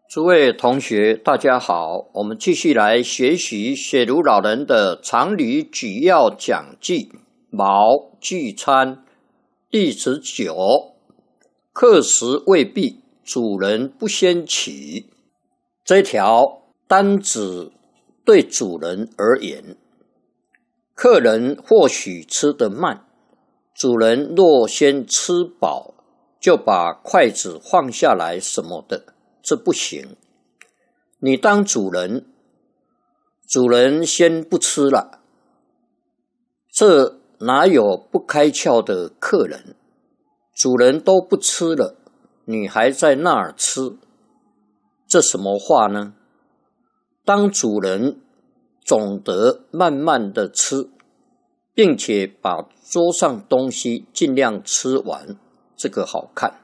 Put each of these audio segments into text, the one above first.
诸位同学，大家好，我们继续来学习雪茹老人的常理举要讲记卯聚餐第19，客食未毕，主人不先起。这一条单指对主人而言，客人或许吃得慢，主人若先吃饱，就把筷子放下来什么的，这不行。你当主人，主人先不吃了，这哪有不开窍的客人？主人都不吃了，你还在那儿吃，这什么话呢？当主人总得慢慢的吃，并且把桌上东西尽量吃完，这个好看。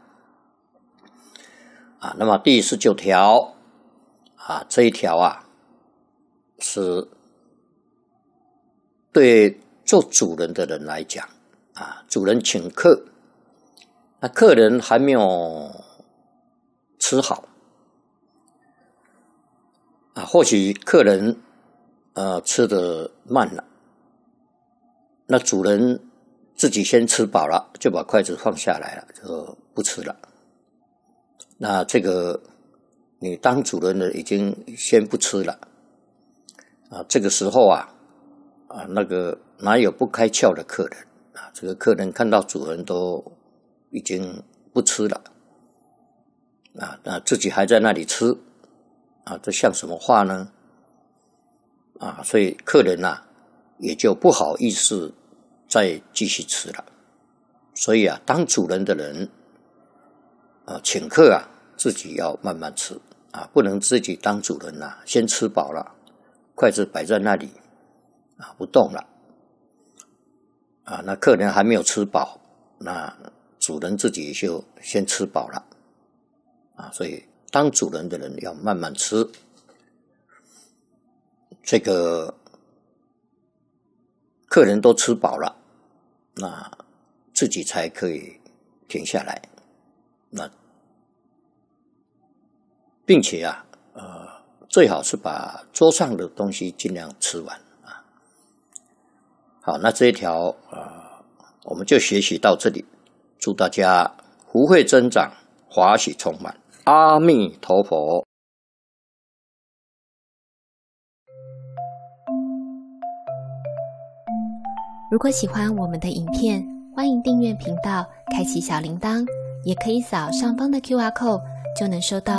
那么第19条这一条是对做主人的人来讲主人请客，那客人还没有吃好或许客人吃得慢了，那主人自己先吃饱了，就把筷子放下来了，就不吃了。那这个你当主人的已经先不吃了这个时候那个哪有不开窍的客人这个客人看到主人都已经不吃了那自己还在那里吃这像什么话呢所以客人也就不好意思再继续吃了。所以当主人的人请客自己要慢慢吃不能自己当主人先吃饱了，筷子摆在那里不动了那客人还没有吃饱，那主人自己就先吃饱了所以当主人的人要慢慢吃，这个客人都吃饱了，那自己才可以停下来，那并且最好是把桌上的东西尽量吃完好，那这一条我们就学习到这里，祝大家福慧增长，华喜充满，阿弥陀佛。 如果喜欢我们的影片，欢迎订阅频道，开启小铃铛，也可以扫上方的 QR code，就能收到